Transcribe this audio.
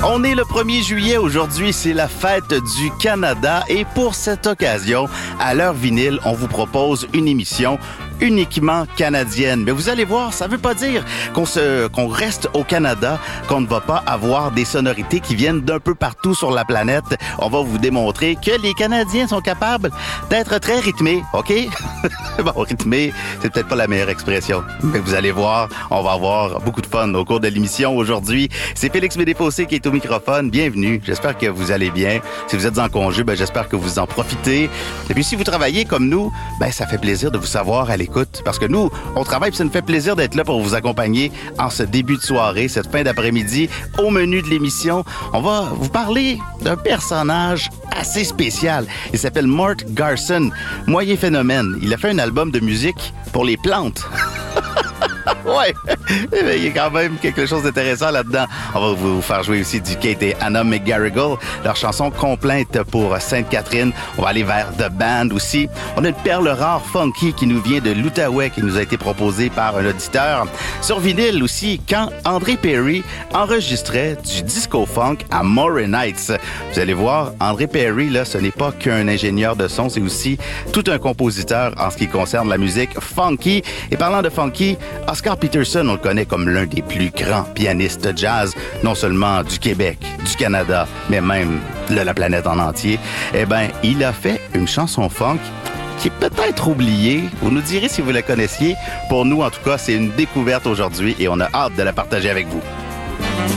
On est le 1er juillet. Aujourd'hui, c'est la fête du Canada. Et pour cette occasion, à l'heure vinyle, on vous propose une émission uniquement canadienne. Mais vous allez voir, ça veut pas dire qu'on reste au Canada, qu'on ne va pas avoir des sonorités qui viennent d'un peu partout sur la planète. On va vous démontrer que les Canadiens sont capables d'être très rythmés, OK? Bon, rythmés, c'est peut-être pas la meilleure expression. Mais vous allez voir, on va avoir beaucoup de fun au cours de l'émission aujourd'hui. C'est Félix Médéfossé qui est au microphone. Bienvenue. J'espère que vous allez bien. Si vous êtes en congé, j'espère que vous en profitez. Et puis, si vous travaillez comme nous, ça fait plaisir de vous savoir à l'écoute. Parce que nous, on travaille et ça nous fait plaisir d'être là pour vous accompagner en ce début de soirée, cette fin d'après-midi. Au menu de l'émission, on va vous parler d'un personnage assez spécial. Il s'appelle Mort Garson, moyen phénomène. Il a fait un album de musique pour les plantes. Ouais, il y a quand même quelque chose d'intéressant là-dedans. On va vous faire jouer aussi du Kate et Anna McGarrigle, leur chanson Complainte pour Sainte-Catherine. On va aller vers The Band aussi. On a une perle rare funky qui nous vient de l'Outaouais, qui nous a été proposée par un auditeur. Sur vinyle aussi, quand André Perry enregistrait du disco-funk à Moray Nights. Vous allez voir, André Perry, là, ce n'est pas qu'un ingénieur de son, c'est aussi tout un compositeur en ce qui concerne la musique funky. Et parlant de funky, Oscar Peterson, on le connaît comme l'un des plus grands pianistes de jazz, non seulement du Québec, du Canada, mais même de la planète en entier. Il a fait une chanson funk qui est peut-être oubliée. Vous nous direz si vous la connaissiez. Pour nous, en tout cas, c'est une découverte aujourd'hui et on a hâte de la partager avec vous.